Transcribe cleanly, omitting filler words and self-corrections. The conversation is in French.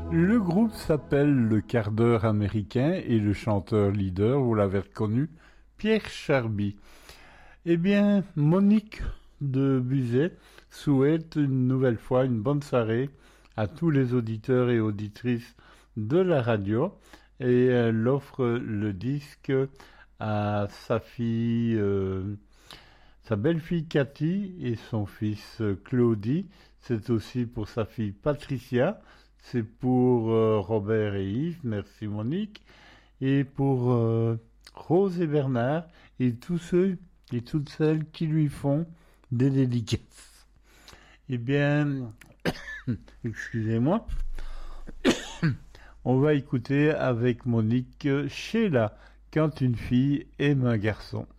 Le groupe s'appelle Le Quart d'heure américain et le chanteur leader, vous l'avez reconnu, Pierre Charby. Eh bien, Monique de Buzet souhaite une nouvelle fois une bonne soirée à tous les auditeurs et auditrices de la radio et elle offre le disque à sa fille, sa belle-fille Cathy et son fils Claudie. C'est aussi pour sa fille Patricia. C'est pour Robert et Yves, merci Monique, et pour Rose et Bernard, et tous ceux et toutes celles qui lui font des dédicaces. Eh bien, excusez-moi, on va écouter avec Monique Sheila, quand une fille aime un garçon.